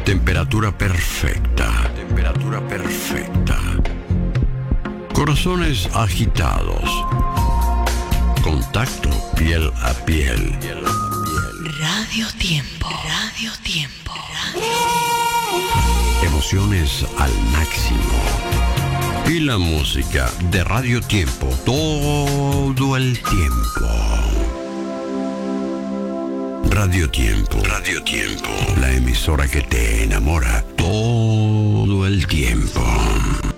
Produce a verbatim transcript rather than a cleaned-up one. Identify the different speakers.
Speaker 1: Temperatura perfecta. Temperatura perfecta. Corazones agitados. Contacto piel a piel.
Speaker 2: Radio Tiempo. Radio Tiempo. Radio...
Speaker 1: Emociones al máximo. Y la música de Radio Tiempo todo el tiempo. Radio Tiempo. Radio Tiempo. La emisora que te enamora todo el tiempo.